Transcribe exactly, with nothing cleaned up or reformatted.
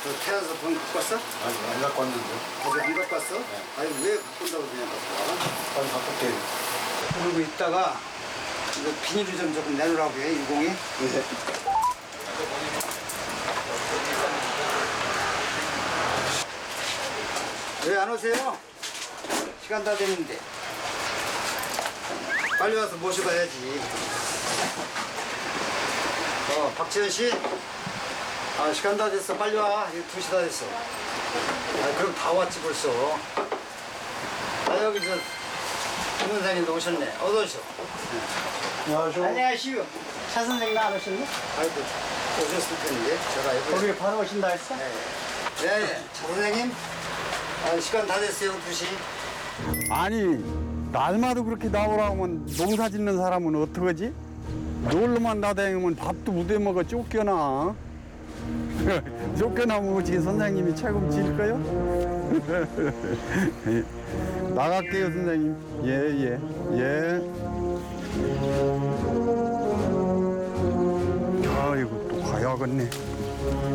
너 태어나서 돈 갖고 왔어? 아니, 안 갖고 왔는데. 아직 안 갖고 왔어? 네. 아니 왜 갖고 온다고 그냥 갖고 와? 빨리 갖고 올게. 그러고 있다가 이거 비닐을 좀 조금 내놓으라고 해, 일공이. 네. 왜 안 오세요? 시간 다 됐는데. 빨리 와서 모시고 가야지. 어, 박지현 씨. 아, 시간 다 됐어. 빨리 와. 이거 두 시 다 됐어. 아, 그럼 다 왔지 벌써. 아, 여기 저, 김 선생님도 오셨네. 어서 오셔. 안녕하세요. 안녕하시오. 차 선생님 안 오셨네? 아이고, 오셨을 텐데. 제가 여기. 거기 바로 오신다 했어? 네. 예, 예. 차 선생님. 아, 시간 다 됐어요. 두 시. 아니 날마다 그렇게 나오라면 농사 짓는 사람은 어떡하지? 놀러만 나다니면 밥도 못 해먹어 쫓겨나. 쫓겨나면 어떻게 선생님이 책임질까요? 나갈게요 선생님. 예예 예, 예. 아이고 또 가야겠네.